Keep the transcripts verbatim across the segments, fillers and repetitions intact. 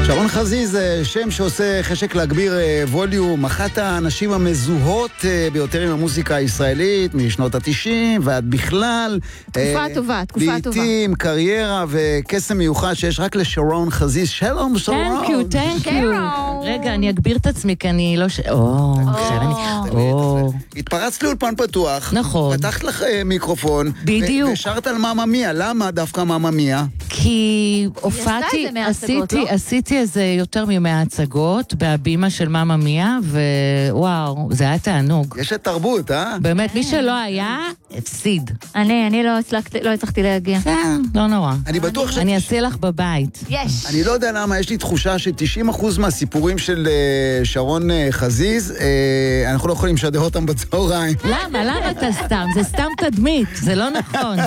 שרון חזיז זה שם שעושה חשק להגביר ווליום, אחת האנשים המזוהות ביותר עם המוזיקה הישראלית משנות ה-תשעים ועד בכלל. תקופה טובה, תקופה טובה. לעתים, קריירה וקסם מיוחד שיש רק לשרון חזיז. שלום, שרון. Thank you, thank you. רגע, אני אגביר את עצמי, כי אני לא ש... או, עכשיו אני... או. התפרצת לאולפן פתוח. נכון. פתחת לך מיקרופון. בדיוק. ושרת על מאמה מיה. למה דווקא מאמה מיה? כי הופעתי, עשיתי, עשיתי איזה יותר ממאה הצגות בהבימה של מאמה מיה, ווואו, זה היה תענוג. יש את תרבות, אה? באמת, מי שלא היה, הפסיד. אני, אני לא הצלחתי, לא הצלחתי להגיע. כן, לא נורא. אני בטוח ש... אני אעשה לך בבית. יש. אני לא יודע למה, יש לי תחושה ש-תשעים אחוז מהסיפורים של שרון חזיז, אנחנו לא יכולים לשדר אותם בצהריים. למה? למה אתה סתם? זה סתם תדמית, זה לא נכון.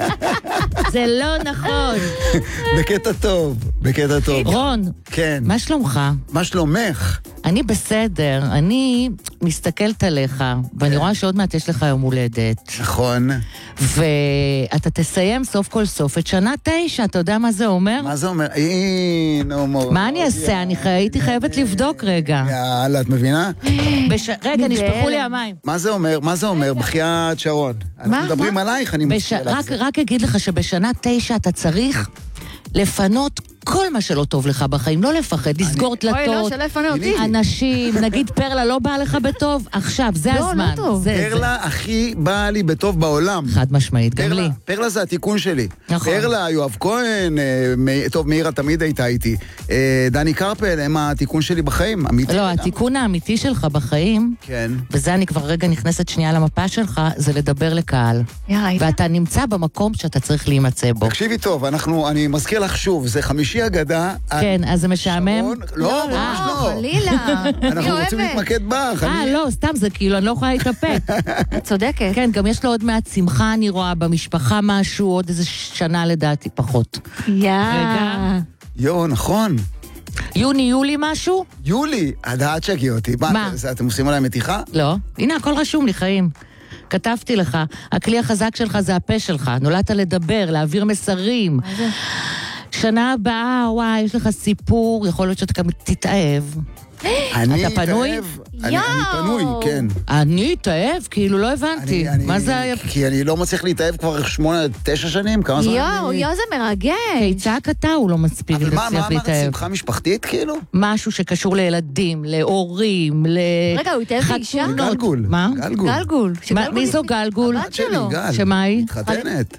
זה לא נכון. בקטע טוב, בקטע טוב. רון, כן. מה שלומך? מה שלומך? אני בסדר, אני מסתכלת עליך, ואני רואה שעוד מעט יש לך יום הולדת. נכון. ואתה תסיים סוף כל סוף את שנה תשע, אתה יודע מה זה אומר? מה זה אומר? הנה, אומר. מה אני אעשה? אני הייתי חייבת לבדוק רגע. יאללה, את מבינה? רגע, נשפכו לי המים. מה זה אומר? מה זה אומר? בחייאת שרון. אנחנו מדברים עלייך, אני מזכיר לך. רק אגיד לך שבשנה תשע אתה צריך לפנות כל מה שלא טוב לך בחיים, לא לפחד, לסגור דלתות. אוי, לא, שלא יפנה אותי. אנשים, נגיד פרלה לא באה לך בטוב, עכשיו, זה הזמן. לא, לא טוב. פרלה הכי באה לי בטוב בעולם. חד משמעית, גם לי. פרלה זה התיקון שלי. נכון. פרלה, יואב כהן, טוב, מאירה תמיד הייתה איתי. דני קרפל, הם התיקון שלי בחיים. לא, התיקון האמיתי שלך בחיים, כן. וזה אני כבר רגע נכנסת שנייה למפה שלך, זה לדבר לקהל. ואתה נמצא במקום שאתה צריך להימצא בו. תקשיבי טוב, אני מזכיר לך שוב, זה חמישי אגדה. כן, אז זה משעמם? לא, ממש לא. חלילה. אנחנו רוצים להתמקד בך. אה, לא, סתם, זה כאילו, אני לא יכולה להתאפק. את צודקת. כן, גם יש לו עוד מעט שמחה, אני רואה, במשפחה משהו, עוד איזה שנה לדעתי פחות. יא. יו, נכון. יוני, יולי משהו? יולי, עד שגיע אותי. מה? אתם עושים עליי מתיחה? לא. הנה, הכל רשום לי, חיים. כתבתי לך, הכלי החזק שלך זה הפה שלך. נולדת לדבר, להעביר מסרים. מה זה? שנה הבאה, וואי, יש לך סיפור, יכול להיות שאתה גם תתאהב. אני אתה פנוי? אני פנוי, כן. אני אתאהב? כאילו לא הבנתי. מה זה? כי אני לא מצליח להתאהב כבר שמונה, תשע שנים, כמה זמן? יואו, יואו, זה מרגש. צעק אתה, הוא לא מספיק אבל מה, להצליח מה, להתאהב. שמחה משפחתית כאילו? משהו שקשור לילדים, להורים, ל... רגע, הוא התאהב באישה? גלגול. מה? גלגול. גלגול. מי זו גלגול? הבת שלו. שמה היא? מתחתנת.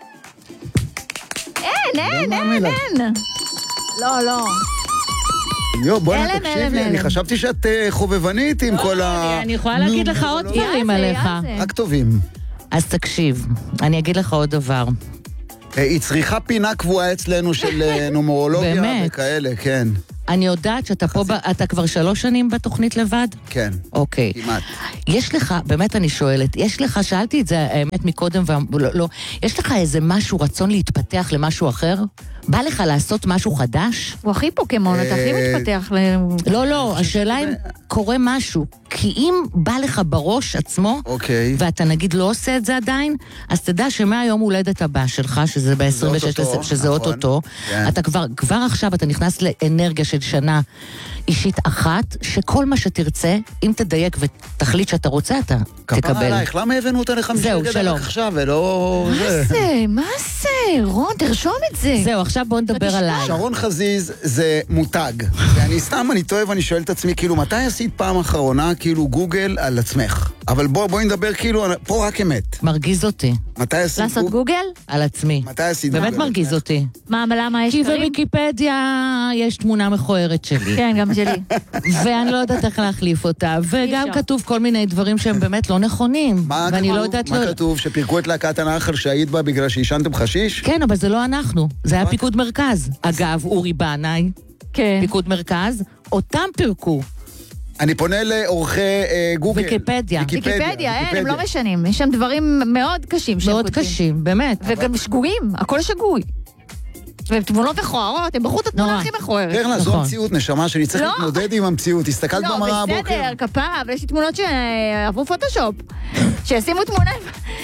אין, אין, אין, אין. לא, לא. יו, בואי אלם, אלם, תקשיבי, אני אלם. חשבתי שאת אה, חובבנית עם כל ה... אני יכולה להגיד לך עוד דברים עליך. רק טובים. אז תקשיב, אני אגיד לך עוד דבר. אה, היא צריכה פינה קבועה אצלנו של אה, נומרולוגיה באמת? וכאלה, כן. אני יודעת שאתה פה, ב- אתה כבר שלוש שנים בתוכנית לבד? כן. אוקיי. כמעט. יש לך, באמת אני שואלת, יש לך, שאלתי את זה האמת מקודם, ולא, לא, יש לך איזה משהו, רצון להתפתח למשהו אחר? בא לך לעשות משהו חדש? הוא הכי פוקמון, אתה הכי מתפתח. ל- לא, לא, השאלה אם קורה משהו. כי אם בא לך בראש עצמו, אוקיי. ואתה נגיד לא עושה את זה עדיין, אז תדע שמהיום הולדת הבא שלך, שזה ב-עשרים ושש, אוטוטו, שזה נכון. אוטוטו, כן. אתה כבר, כבר עכשיו אתה נכנס לאנרגיה של שנה אישית אחת, שכל מה שתרצה, אם תדייק ותחליט שאתה רוצה, אתה כפרה תקבל. עלייך, למה הבאנו אותה לחמישה זהו, גדל שלום. עכשיו ולא... מה זה? מה זה? רון, תרשום את זה. זהו, עכשיו בוא נדבר עליי. שרון חזיז זה מותג, ואני סתם, אני טועה ואני שואל את עצמי, כאילו, מתי עשית פעם אחרונה, כאילו, גוגל על עצמך? אבל בוא, בואי נדבר, כאילו, פה רק אמת. מרגיז אותי, מתי עשית לעשות גוגל? גוגל? על עצמי. מתי עשית באמת גוגל על מרגיז עצמך? אותי. מה, למה יש כי דברים? בוויקיפדיה יש תמונה מכוערת שלי. כן, גם שלי. ואני לא יודעת איך להחליף אותה, וגם אפשר. כתוב כל מיני דברים שהם באמת לא נכונים. מה ואני כתוב? לא יודעת מה לא... כתוב? שפירקו את להקת הנחל שהיית בה בגלל שישנתם חשיש? כן, אבל זה לא אנחנו, זה היה פיקוד מרכז. אגב, אורי בנאי, כן. פיקוד מרכז, אותם פירקו. אני פונה לאורחי אה, גוגל. ויקיפדיה. ויקיפדיה, אין, הם לא משנים. יש שם דברים מאוד קשים שהם מאוד כותבים. קשים, באמת. וגם שגויים, הכל שגוי. והם תמונות מכוערות, הם בחרו את התמונה נורא. הכי מכוערת. פרלה, זו נכון. המציאות, נשמה, שאני צריך לא. להתמודד עם המציאות. הסתכלת במראה לא, הבוקר. בסדר, כפרה, אבל יש לי תמונות שעברו פוטושופ. שישימו תמונה,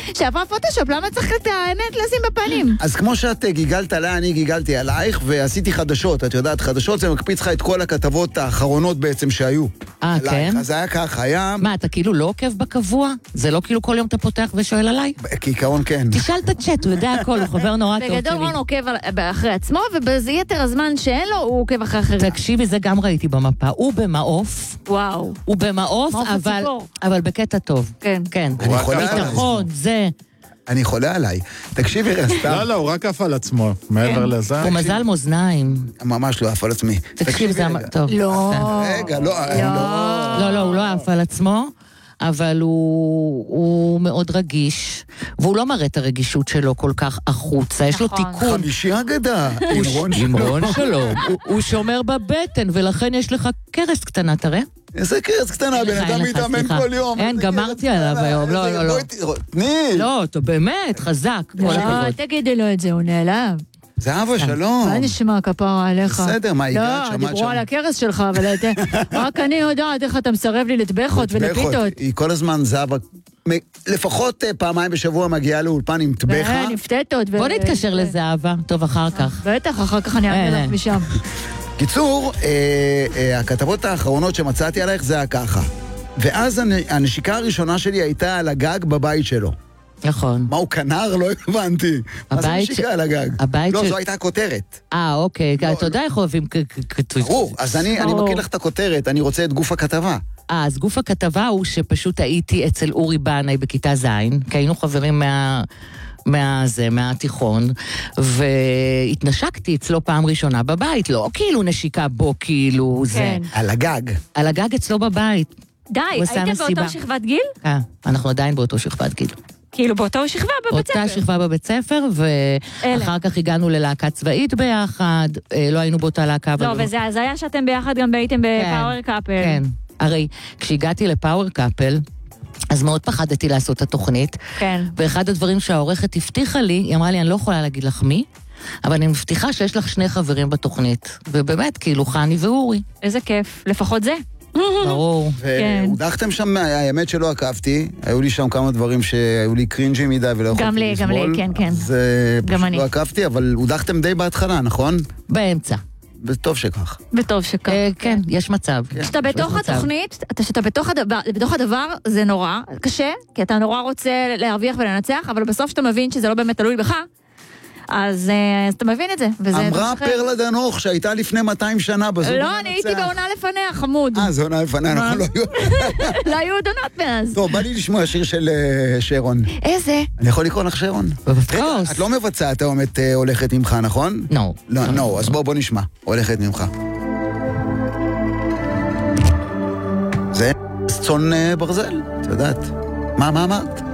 שעברה פוטושופ, למה צריך את האמת לשים בפנים? אז כמו שאת גיגלת עליי, אני גיגלתי עלייך, ועשיתי חדשות. את יודעת, חדשות זה מקפיץ לך את כל הכתבות האחרונות בעצם שהיו. אה, כן? אז היה ככה, היה... מה, אתה כאילו לא עוקב בקבוע? זה לא כאילו כל יום אתה פותח ושואל עליי? כעיקרון כן. תשאל את הצ'אט, הוא יודע הכל, הוא חבר נורא טוב שלי. בגדול רון עוקב אחרי עצמו, ובזיתר הזמן שאין לו, הוא עוקב אחרי אחרים. תקשיבי, זה גם ראיתי במפה. הוא במעוף. וואו. הוא במעוף, מעוף אבל, הציפור. אבל בקטע טוב. כן. כן. אני חולה עליי. ביטחון, זה. אני חולה עליי. תקשיבי, סתם. לא, לא, הוא רק עף על עצמו. מעבר לזה. הוא מזל מאוזניים. ממש לא עף על עצמי. תקשיב, זה... רגע. טוב. לא. רגע, לא, לא. לא, לא, הוא לא עף על עצמו, אבל הוא, הוא מאוד רגיש, והוא לא מראה את הרגישות שלו כל כך החוצה, יש לו נכון. תיקון. חמישי אגדה. עם רון עם שלום. רון שלום. הוא- הוא שומר בבטן, ולכן יש לך קרס קטנה, תראה? איזה קרס קטנה, אין בן לך, אדם אין לך, מתאמן סליחה. כל יום. אין, איזה גמרתי קרס עליו קטנה, היום, לא, איזה- לא, לא. בואי תראו, תני. לא, אתה באמת, חזק, כל לא, הכבוד. תגידי לו את זה, הוא נעלב. זהבה, שלום. מה נשמע כפרה עליך? בסדר, מה, הגעת, לא, שמעת דיברו שם? על הכרס שלך, אבל אתה- רק אני יודעת איך אתה מסרב לי לטבחות ולפיתות. היא כל הזמן זהבה, מ- לפחות אה, פעמיים בשבוע מגיעה לאולפן עם טבחה. כן, נפתתות. ו- בוא נתקשר ו- לזהבה, טוב, אחר כך. בטח, אחר כך אני אה, אענה אה. לך משם. קיצור, אה, אה, הכתבות האחרונות שמצאתי עלייך זה היה ככה. ואז הנ- הנשיקה הראשונה שלי הייתה על הגג בבית שלו. נכון. מה, הוא כנר? לא הבנתי. מה זה הבית נשיקה ש- על הגג? הבית לא, של- זו הייתה הכותרת. אה, אוקיי, לא, אתה יודע איך אוהבים כתוב. ברור, אז אני אני ברור. מקריא לך את הכותרת, אני רוצה את גוף הכתבה. אה, אז גוף הכתבה הוא שפשוט הייתי אצל אורי בנאי בכיתה ז', כי היינו חברים מה... מהזה, מהתיכון, והתנשקתי אצלו פעם ראשונה בבית, לא כאילו נשיקה בו, כאילו זה. כן. על הגג. על הגג אצלו בבית. די, הוא עשה הייתם מסיבה. באותו שכבת גיל? אה, אנחנו עדיין באותו שכבת גיל. כאילו באותו שכבה בבית ספר. אותה שכבה בבית ספר, ואחר כך הגענו ללהקה צבאית ביחד, אה, לא היינו באותה להקה, אבל... לא, וזה הזיה שאתם ביחד גם הייתם בפאוור קאפל. כן, הרי כשהגעתי לפאוור קאפל, אז מאוד פחדתי לעשות את התוכנית, כן. ואחד הדברים שהעורכת הבטיחה לי, היא אמרה לי, אני לא יכולה להגיד לך מי, אבל אני מבטיחה שיש לך שני חברים בתוכנית, ובאמת, כאילו, חני ואורי. איזה כיף, לפחות זה. ברור. כן. והודחתם שם, האמת שלא עקבתי, היו לי שם כמה דברים שהיו לי קרינג'י מדי ולא יכולתי גם לי, גם לי, לסבול. כן, כן. אז גם פשוט אני. לא עקבתי, אבל הודחתם די בהתחלה, נכון? באמצע. וטוב שכך. וטוב שכך. אה, כן, יש מצב. כשאתה יש בתוך מצב. התוכנית, אתה- כשאתה בתוך הדבר, בתוך הדבר זה נורא קשה, כי אתה נורא רוצה להרוויח ולנצח, אבל בסוף שאתה מבין שזה לא באמת תלוי בך, אז אה, אז אתה מבין את זה. וזה אמרה משחרר. פרלה דנוך שהייתה לפני מאתיים שנה בזוג לא, אני הייתי המנצח. בעונה לפניה, חמוד. אה, זו עונה לפניה, אנחנו לא היו... לא היו עוד עונות מאז. טוב, בא לי לשמוע שיר של אה, שרון. איזה? אני יכול לקרוא לך שרון? Of רגע, course. את לא מבצעת היום את אה, הולכת ממך, נכון? No. לא, לא, אז בוא, בוא נשמע. הולכת ממך. זה צאן אה, ברזל, את יודעת. מה, מה אמרת?